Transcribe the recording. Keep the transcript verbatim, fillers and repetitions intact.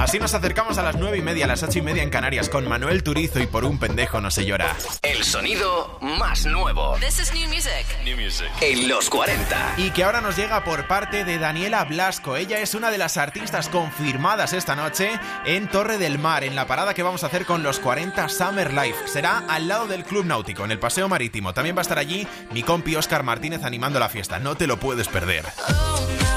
Así nos acercamos a las nueve y media, a las ocho y media en Canarias, con Manuel Turizo y Por un pendejo no se llora. El sonido más nuevo. This is new music. New music. En los cuarenta. Y que ahora nos llega por parte de Daniela Blasco. Ella es una de las artistas confirmadas esta noche en Torre del Mar, en la parada que vamos a hacer con los cuarenta Summer Life. Será al lado del Club Náutico, en el Paseo Marítimo. También va a estar allí mi compi Óscar Martínez animando la fiesta. No te lo puedes perder.